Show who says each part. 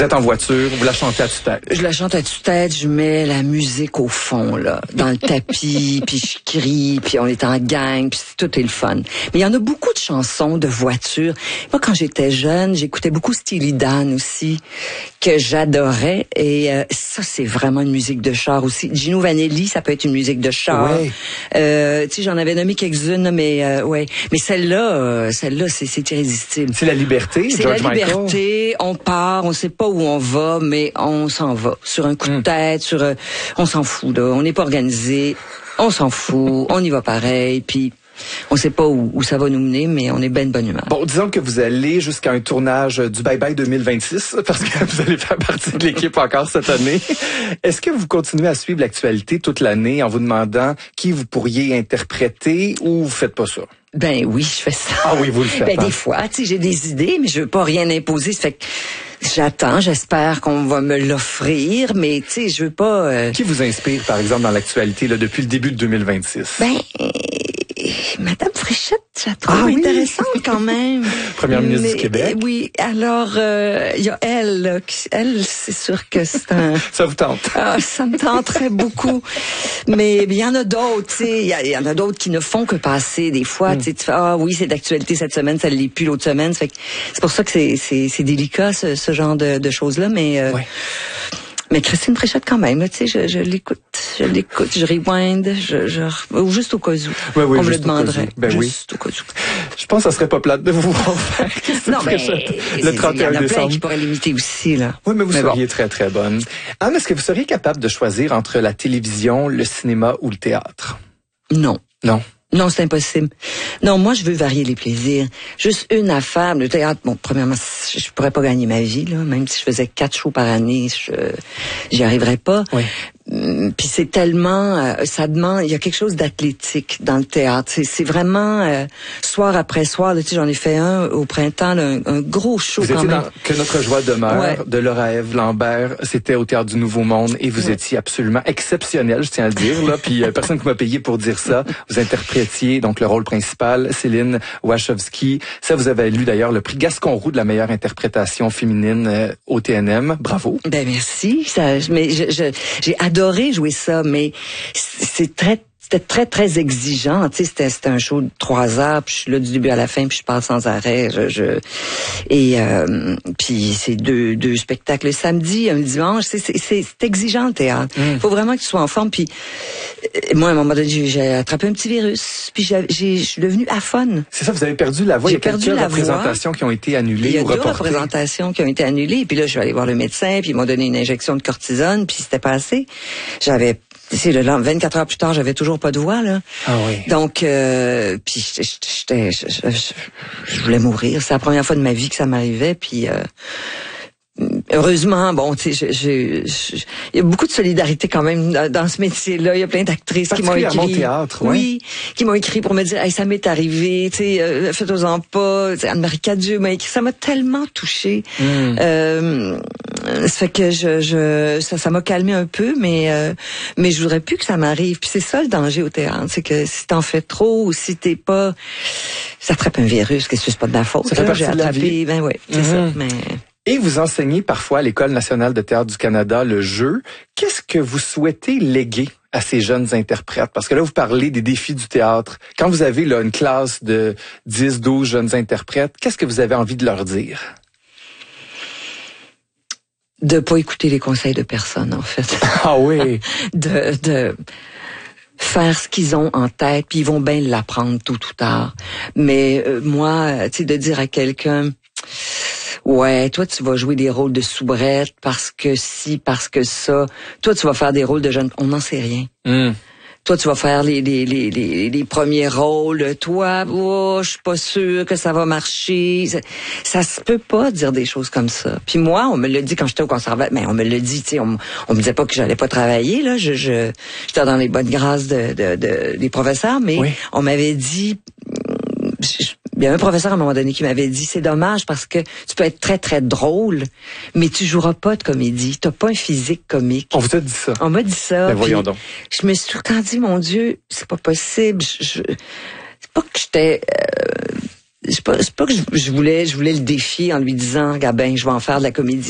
Speaker 1: Vous êtes en voiture, vous la chantez à tue-tête.
Speaker 2: Je la chante à tue-tête, je mets la musique au fond, là, dans le tapis, puis je crie, puis on est en gang, puis tout est le fun. Mais il y en a beaucoup de chansons de voiture. Moi, quand j'étais jeune, j'écoutais beaucoup Steely Dan aussi, que j'adorais. Et ça, c'est vraiment une musique de char aussi. Gino Vanelli, ça peut être une musique de char.
Speaker 1: Ouais.
Speaker 2: Tu sais, j'en avais nommé quelques-unes, mais ouais. Mais celle-là, c'est irrésistible.
Speaker 1: C'est la liberté,
Speaker 2: C'est
Speaker 1: George
Speaker 2: la
Speaker 1: Michael.
Speaker 2: liberté. On part, on sait pas où on va, mais on s'en va. Sur un coup de tête, on s'en fout, là. On n'est pas organisé. On s'en fout. On y va pareil. Puis, on sait pas où ça va nous mener, mais on est ben de bonne humeur.
Speaker 1: Bon, disons que vous allez jusqu'à un tournage du Bye Bye 2026, parce que vous allez faire partie de l'équipe encore cette année. Est-ce que vous continuez à suivre l'actualité toute l'année en vous demandant qui vous pourriez interpréter ou vous faites pas ça?
Speaker 2: Ben oui, je fais ça.
Speaker 1: Ah oui, vous le faites.
Speaker 2: Ben des fois, tu sais, j'ai des idées, mais je veux pas rien imposer. Ça fait que j'attends, j'espère qu'on va me l'offrir, mais tu sais, je veux pas...
Speaker 1: Qui vous inspire, par exemple, dans l'actualité là, depuis le début de 2026?
Speaker 2: Ben, Madame Fréchette, je la trouve intéressante quand même.
Speaker 1: Première ministre du Québec.
Speaker 2: Oui, alors, il y a elle, là, elle, c'est sûr que c'est un...
Speaker 1: Ça vous tente?
Speaker 2: Ah, ça me tenterait beaucoup. Mais il y en a d'autres, tu sais, il y en a d'autres qui ne font que passer des fois. Tu sais, tu fais, ah oui, c'est d'actualité cette semaine, ça ne l'est plus l'autre semaine. C'est pour ça que c'est délicat, ce genre de choses-là, mais...
Speaker 1: Ouais.
Speaker 2: Mais Christine Fréchette quand même, tu sais, je l'écoute, je rewind, ou juste au cas où.
Speaker 1: Oui,
Speaker 2: on me le demanderait.
Speaker 1: Ben
Speaker 2: juste au cas où.
Speaker 1: Je pense que ça serait pas plate de vous refaire Christine
Speaker 2: Non, mais
Speaker 1: Fréchette le 31
Speaker 2: il y en a plein
Speaker 1: décembre.
Speaker 2: qui pourraient l'imiter aussi, là.
Speaker 1: Oui, mais vous seriez très, très bonne. Anne, est-ce que vous seriez capable de choisir entre la télévision, le cinéma ou le théâtre?
Speaker 2: Non.
Speaker 1: Non.
Speaker 2: Non, c'est impossible. Non, moi, je veux varier les plaisirs. Juste une affaire. Le théâtre, bon, premièrement, je pourrais pas gagner ma vie, là. Même si je faisais 4 shows par année, j'y arriverais pas.
Speaker 1: Oui.
Speaker 2: Puis c'est tellement, ça demande, il y a quelque chose d'athlétique dans le théâtre. C'est vraiment soir après soir. Tu sais, j'en ai fait un au printemps, là, un gros show
Speaker 1: vous
Speaker 2: quand
Speaker 1: étiez
Speaker 2: même.
Speaker 1: Dans Que notre joie demeure de Laura Ève Lambert. C'était au Théâtre du Nouveau Monde et vous étiez absolument exceptionnel, je tiens à le dire. Là, puis personne qui m'a payé pour dire ça. Vous interprétiez donc le rôle principal, Céline Wachowski. Ça, vous avez lu d'ailleurs le prix Gaston-Roux de la meilleure interprétation féminine au TNM. Bravo.
Speaker 2: Ben merci. Mais j'ai adoré jouer ça, mais c'était très, très exigeant. Tu sais, c'était un show de 3 heures, puis je suis là du début à la fin, puis je parle sans arrêt. Puis c'est deux spectacles le samedi, un dimanche. C'est exigeant le théâtre. Faut vraiment que tu sois en forme. Puis moi, à un moment donné, j'ai attrapé un petit virus, puis je suis devenue aphone.
Speaker 1: C'est ça, vous avez perdu la voix.
Speaker 2: J'ai
Speaker 1: Il y a quelques représentations qui ont été annulées ou reportées.
Speaker 2: Il y a 2 représentations qui ont été annulées. Puis là, je suis allée voir le médecin, puis ils m'ont donné une injection de cortisone, puis c'était pas assez. C'est 24 heures plus tard, j'avais toujours pas de voix, là.
Speaker 1: Ah oui.
Speaker 2: Donc, puis je voulais mourir. C'est la première fois de ma vie que ça m'arrivait, puis heureusement, bon, tu sais, il y a beaucoup de solidarité quand même dans ce métier-là. Il y a plein d'actrices qui m'ont écrit.
Speaker 1: Particulièrement au théâtre,
Speaker 2: oui, qui m'ont écrit pour me dire, hey, ça m'est arrivé, tu sais, faites-en pas. Anne-Marie Cadieux m'a écrit, ça m'a tellement touchée. Ça fait que ça m'a calmé un peu, mais je voudrais plus que ça m'arrive. Puis c'est ça le danger au théâtre, c'est que si t'en fais trop ou si t'es pas, ça attrape un virus, qu'est-ce que c'est pas de la faute.
Speaker 1: Ça fait partie de la vie.
Speaker 2: Ben oui, c'est ça. Mais
Speaker 1: et vous enseignez parfois à l'École nationale de théâtre du Canada le jeu. Qu'est-ce que vous souhaitez léguer à ces jeunes interprètes? Parce que là, vous parlez des défis du théâtre. Quand vous avez là une classe de 10, 12 jeunes interprètes, qu'est-ce que vous avez envie de leur dire?
Speaker 2: De pas écouter les conseils de personne, en fait.
Speaker 1: Ah oui.
Speaker 2: de faire ce qu'ils ont en tête, puis ils vont bien l'apprendre tôt ou tard. Mais moi, tu sais, de dire à quelqu'un, ouais, toi tu vas jouer des rôles de soubrette parce que si, parce que ça. Toi tu vas faire des rôles de jeunes. On n'en sait rien. Toi tu vas faire les premiers rôles. Toi, je suis pas sûre que ça va marcher. Ça se peut pas dire des choses comme ça. Puis moi, on me l'a dit quand j'étais au conservatoire. Mais on me l'a dit, tu sais, on me disait pas que j'allais pas travailler là. J'étais dans les bonnes grâces des professeurs, mais on m'avait dit. Il y a un professeur à un moment donné qui m'avait dit, c'est dommage parce que tu peux être très, très drôle, mais tu joueras pas de comédie. T'as pas un physique comique.
Speaker 1: On vous a dit ça?
Speaker 2: On m'a dit ça.
Speaker 1: Ben voyons donc.
Speaker 2: Je me suis tout le temps dit, mon Dieu, c'est pas possible. C'est pas que j'étais... c'est pas que je voulais le défier en lui disant, regarde ben, je vais en faire de la comédie.